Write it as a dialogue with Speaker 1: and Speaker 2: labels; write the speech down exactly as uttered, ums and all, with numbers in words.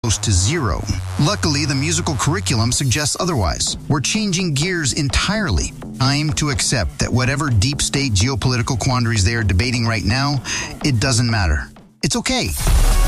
Speaker 1: close to zero. Luckily, the musical curriculum suggests otherwise. We're changing gears entirely. Time to accept that whatever deep state geopolitical quandaries they are debating right now, it doesn't matter. It's okay.